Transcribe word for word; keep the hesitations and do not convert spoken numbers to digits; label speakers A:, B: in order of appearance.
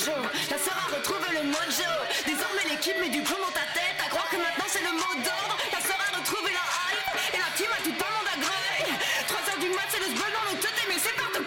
A: mojo. La sœur a retrouvé le mojo. Désormais l'équipe met du plomb dans ta tête.